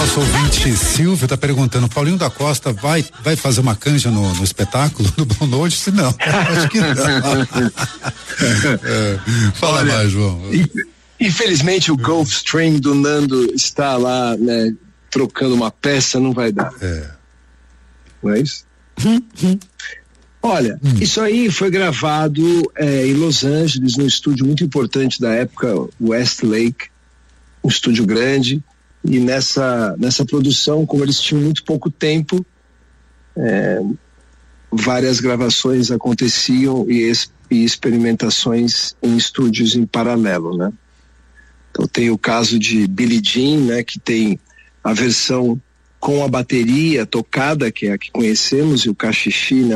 Nosso ouvinte Silvio tá perguntando, Paulinho da Costa vai fazer uma canja no espetáculo do Boa Noite? Não, acho que não. Fala. Olha, mais, João. Infelizmente o Gulfstream do Nando está lá, né, trocando uma peça, não vai dar. Não é isso? Olha, isso aí foi gravado em Los Angeles, num estúdio muito importante da época, Westlake, um estúdio grande, e nessa produção, como eles tinham muito pouco tempo, várias gravações aconteciam e experimentações em estúdios em paralelo, né? Então tem o caso de Billie Jean, né, que tem a versão com a bateria tocada, que é a que conhecemos, e o cachixi, né,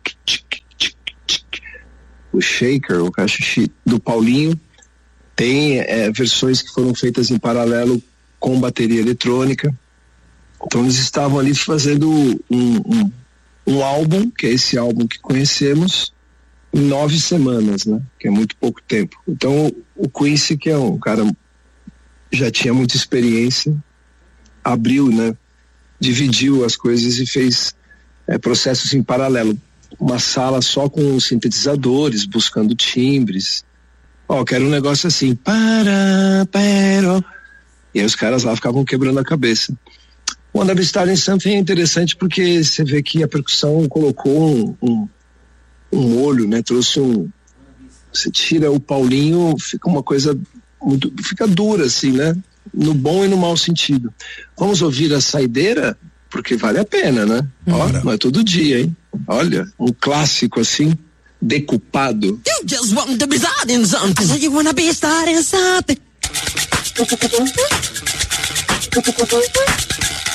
o shaker, o cachixi do Paulinho. Tem versões que foram feitas em paralelo com bateria eletrônica. Então eles estavam ali fazendo um álbum, que é esse álbum que conhecemos, em 9 semanas, né? Que é muito pouco tempo. Então o Quincy, que é um cara já tinha muita experiência, abriu, né? Dividiu as coisas e fez processos em paralelo. Uma sala só com sintetizadores, buscando timbres. Quero um negócio assim, pero. E aí os caras lá ficavam quebrando a cabeça. O Wanda Starting Something é interessante porque você vê que a percussão colocou um olho, né? Trouxe você tira o Paulinho, fica uma coisa muito, fica dura assim, né? No bom e no mau sentido. Vamos ouvir a saideira? Porque vale a pena, né? Não é todo dia, hein? Olha, um clássico assim, decupado. You just want to be starting something. I said you wanna be starting something.